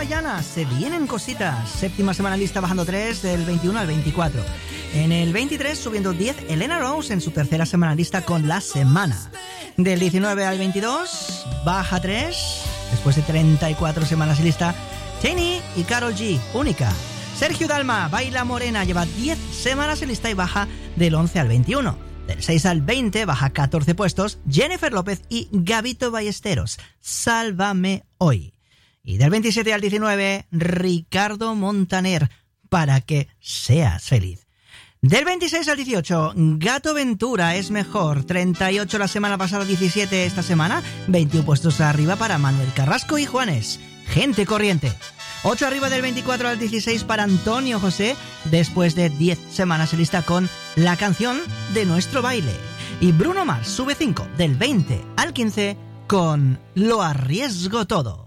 Hawaiana, se vienen cositas. Séptima semana lista bajando 3 del 21 al 24. En el 23 subiendo 10 Elena Rose en su tercera semana lista con La Semana. Del 19 al 22 baja 3 después de 34 semanas lista Tini y Karol G, Única. Sergio Dalma, Baila Morena, lleva 10 semanas en lista y baja del 11 al 21. Del 6 al 20 baja 14 puestos Jennifer López y Gabito Ballesteros, Sálvame Hoy. Y del 27 al 19, Ricardo Montaner, Para que seas feliz. Del 26 al 18, Gato Ventura, Es mejor. 38 la semana pasada, 17 esta semana. 21 puestos arriba para Manuel Carrasco y Juanes, Gente Corriente. 8 arriba del 24 al 16 para Antonio José, después de 10 semanas en lista con La canción de nuestro baile. Y Bruno Mars sube 5 del 20 al 15 con Lo arriesgo todo.